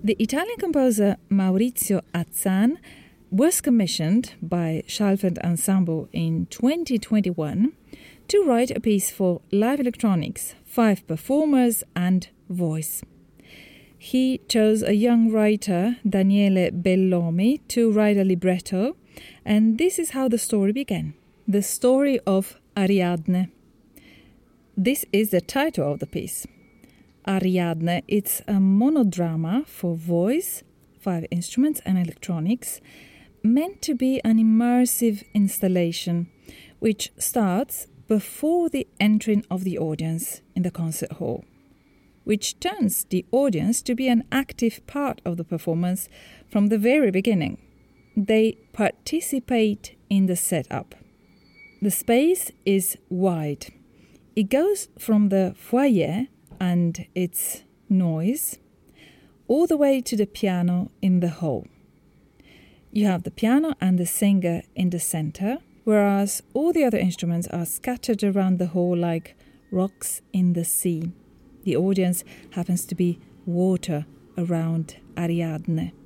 The Italian composer Maurizio Azzan was commissioned by Schalfeld Ensemble in 2021 to write a piece for live electronics, 5 performers and voice. He chose a young writer, Daniele Bellomi, to write a libretto, and this is how the story began. The story of Ariadne. This is the title of the piece. Ariadne, it's a monodrama for voice, 5 instruments and electronics, meant to be an immersive installation which starts before the entering of the audience in the concert hall, which turns the audience to be an active part of the performance from the very beginning. They participate in the setup. The space is wide. It goes from the foyer and its noise all the way to the piano in the hall. You have the piano and the singer in the center, whereas all the other instruments are scattered around the hall like rocks in the sea. The audience happens to be water around Ariadne.